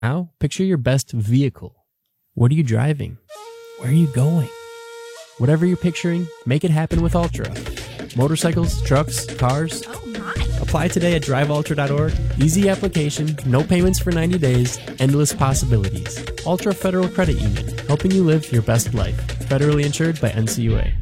Now, picture your best vehicle. What are you driving? Where are you going? Whatever you're picturing, make it happen with Ultra. Motorcycles, trucks, cars. Oh my! Apply today at driveultra.org. Easy application, no payments for 90 days, endless possibilities. Ultra Federal Credit Union, helping you live your best life. Federally insured by NCUA.